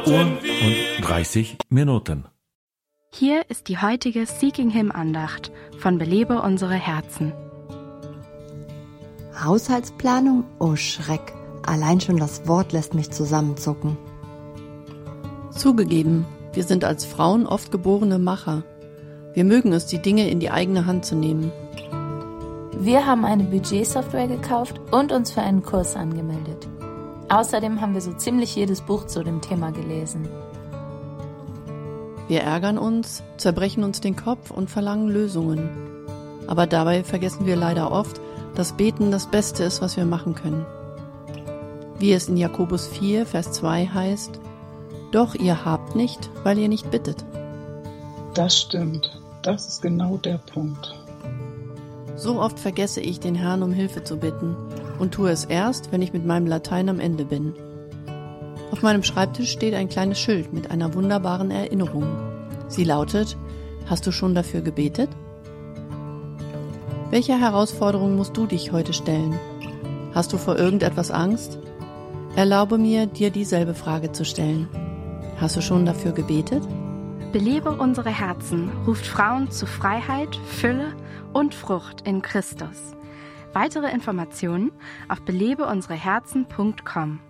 Uhr und 30 Minuten. Hier ist die heutige Seeking Him Andacht von Belebe unsere Herzen. Haushaltsplanung? Oh Schreck, allein schon das Wort lässt mich zusammenzucken. Zugegeben, wir sind als Frauen oft geborene Macher. Wir mögen es, die Dinge in die eigene Hand zu nehmen. Wir haben eine Budgetsoftware gekauft und uns für einen Kurs angemeldet. Außerdem haben wir so ziemlich jedes Buch zu dem Thema gelesen. Wir ärgern uns, zerbrechen uns den Kopf und verlangen Lösungen. Aber dabei vergessen wir leider oft, dass Beten das Beste ist, was wir machen können. Wie es in Jakobus 4, Vers 2 heißt: Doch ihr habt nicht, weil ihr nicht bittet. Das stimmt. Das ist genau der Punkt. So oft vergesse ich, den Herrn um Hilfe zu bitten und tue es erst, wenn ich mit meinem Latein am Ende bin. Auf meinem Schreibtisch steht ein kleines Schild mit einer wunderbaren Erinnerung. Sie lautet: Hast du schon dafür gebetet? Welcher Herausforderung musst du dich heute stellen? Hast du vor irgendetwas Angst? Erlaube mir, dir dieselbe Frage zu stellen. Hast du schon dafür gebetet? Belebe unsere Herzen ruft Frauen zu Freiheit, Fülle und Frucht in Christus. Weitere Informationen auf belebeunsereherzen.com.